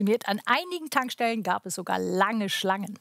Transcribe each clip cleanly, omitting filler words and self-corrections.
An einigen Tankstellen gab es sogar lange Schlangen.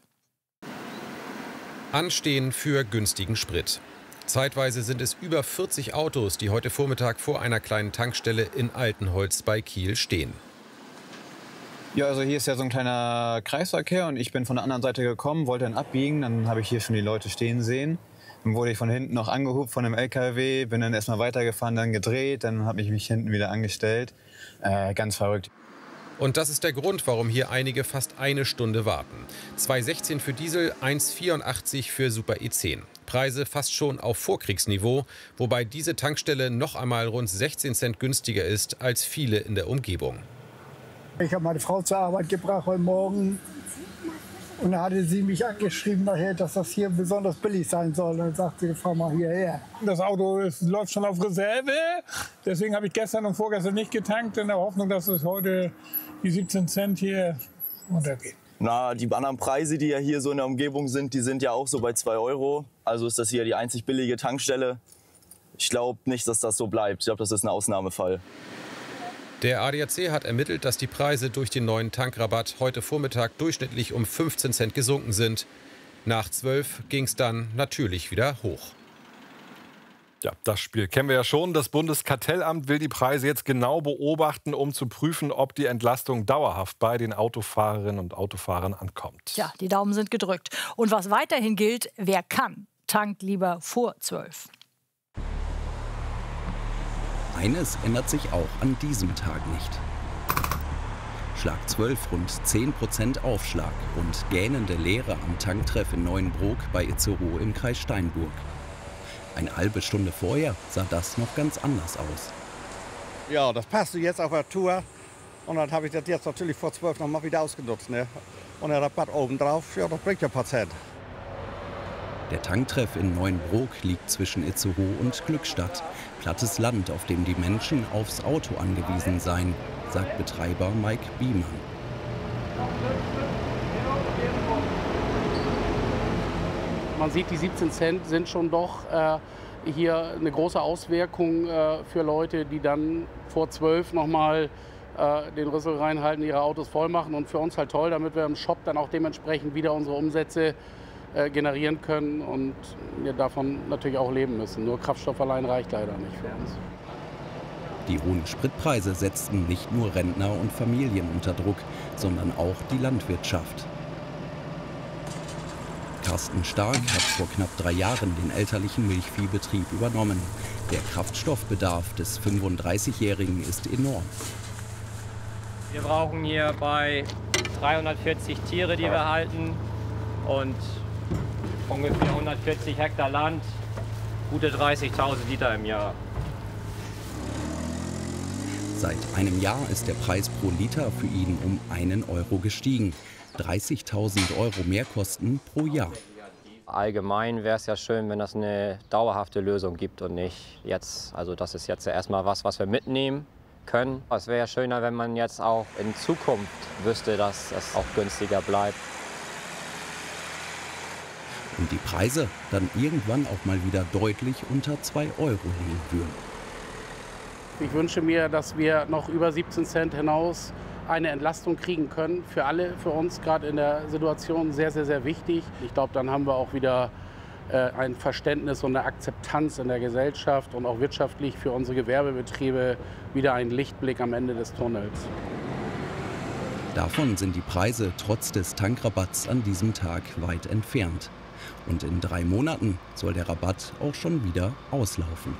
Anstehen für günstigen Sprit. Zeitweise sind es über 40 Autos, die heute Vormittag vor einer kleinen Tankstelle in Altenholz bei Kiel stehen. Ja, also hier ist ja so ein kleiner Kreisverkehr und ich bin von der anderen Seite gekommen, wollte dann abbiegen, dann habe ich hier schon die Leute stehen sehen. Dann wurde ich von hinten noch angehupt von einem LKW, bin dann erstmal weitergefahren, dann gedreht, dann habe ich mich hinten wieder angestellt. Ganz verrückt. Und das ist der Grund, warum hier einige fast eine Stunde warten. 2,16 für Diesel, 1,84 für Super E10. Preise fast schon auf Vorkriegsniveau, wobei diese Tankstelle noch einmal rund 16 Cent günstiger ist als viele in der Umgebung. Ich habe meine Frau zur Arbeit gebracht heute Morgen und da hatte sie mich angeschrieben nachher, dass das hier besonders billig sein soll. Dann sagte sie, fahr mal hierher. Das Auto läuft schon auf Reserve, deswegen habe ich gestern und vorgestern nicht getankt, in der Hoffnung, dass es heute die 17 Cent hier runtergeht. Na, die anderen Preise, die ja hier so in der Umgebung sind, die sind ja auch so bei 2 Euro. Also ist das hier die einzig billige Tankstelle. Ich glaube nicht, dass das so bleibt. Ich glaube, das ist ein Ausnahmefall. Der ADAC hat ermittelt, dass die Preise durch den neuen Tankrabatt heute Vormittag durchschnittlich um 15 Cent gesunken sind. Nach 12 ging es dann natürlich wieder hoch. Ja, das Spiel kennen wir ja schon. Das Bundeskartellamt will die Preise jetzt genau beobachten, um zu prüfen, ob die Entlastung dauerhaft bei den Autofahrerinnen und Autofahrern ankommt. Ja, die Daumen sind gedrückt. Und was weiterhin gilt, wer kann, tankt lieber vor 12. Eines ändert sich auch an diesem Tag nicht. Schlag 12, rund 10% Aufschlag und gähnende Leere am Tanktreff in Neuenbrook bei Itzehoe im Kreis Steinburg. Eine halbe Stunde vorher sah das noch ganz anders aus. Ja, das passte jetzt auf der Tour und dann habe ich das jetzt natürlich vor 12 noch mal wieder ausgenutzt. Ne? Und der Rabatt obendrauf, ja, das bringt ja ein paar Cent. Der Tanktreff in Neuenbrook liegt zwischen Itzehoe und Glückstadt. Plattes Land, auf dem die Menschen aufs Auto angewiesen seien, sagt Betreiber Mike Biemann. Man sieht, die 17 Cent sind schon doch hier eine große Auswirkung für Leute, die dann vor 12 noch mal den Rüssel reinhalten, ihre Autos voll machen. Und für uns halt toll, damit wir im Shop dann auch dementsprechend wieder unsere Umsätze generieren können und wir davon natürlich auch leben müssen. Nur Kraftstoff allein reicht leider nicht für uns. Die hohen Spritpreise setzten nicht nur Rentner und Familien unter Druck, sondern auch die Landwirtschaft. Carsten Stark hat vor knapp 3 Jahren den elterlichen Milchviehbetrieb übernommen. Der Kraftstoffbedarf des 35-Jährigen ist enorm. Wir brauchen hier bei 340 Tiere, die wir halten, und ungefähr 140 Hektar Land, gute 30.000 Liter im Jahr. Seit einem Jahr ist der Preis pro Liter für ihn um 1 Euro gestiegen. 30.000 Euro Mehrkosten pro Jahr. Allgemein wäre es ja schön, wenn es eine dauerhafte Lösung gibt und nicht jetzt. Also das ist jetzt erstmal was wir mitnehmen können. Es wäre ja schöner, wenn man jetzt auch in Zukunft wüsste, dass es auch günstiger bleibt. Und die Preise dann irgendwann auch mal wieder deutlich unter 2 Euro liegen würden. Ich wünsche mir, dass wir noch über 17 Cent hinaus eine Entlastung kriegen können. Für alle, für uns gerade in der Situation sehr, sehr, sehr wichtig. Ich glaube, dann haben wir auch wieder ein Verständnis und eine Akzeptanz in der Gesellschaft und auch wirtschaftlich für unsere Gewerbebetriebe wieder einen Lichtblick am Ende des Tunnels. Davon sind die Preise trotz des Tankrabatts an diesem Tag weit entfernt. Und in 3 Monaten soll der Rabatt auch schon wieder auslaufen.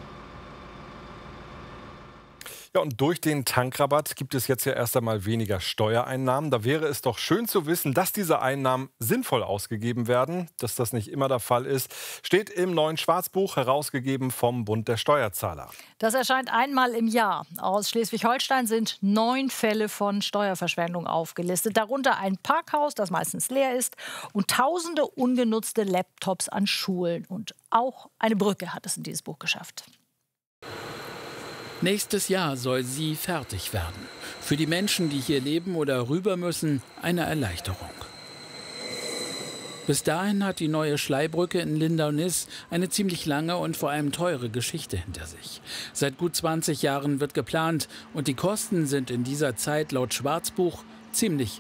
Ja, und durch den Tankrabatt gibt es jetzt ja erst einmal weniger Steuereinnahmen. Da wäre es doch schön zu wissen, dass diese Einnahmen sinnvoll ausgegeben werden. Dass das nicht immer der Fall ist, steht im neuen Schwarzbuch, herausgegeben vom Bund der Steuerzahler. Das erscheint einmal im Jahr. Aus Schleswig-Holstein sind 9 Fälle von Steuerverschwendung aufgelistet. Darunter ein Parkhaus, das meistens leer ist, und tausende ungenutzte Laptops an Schulen. Und auch eine Brücke hat es in dieses Buch geschafft. Nächstes Jahr soll sie fertig werden. Für die Menschen, die hier leben oder rüber müssen, eine Erleichterung. Bis dahin hat die neue Schleibrücke in Lindau-Niss eine ziemlich lange und vor allem teure Geschichte hinter sich. Seit gut 20 Jahren wird geplant und die Kosten sind in dieser Zeit laut Schwarzbuch ziemlich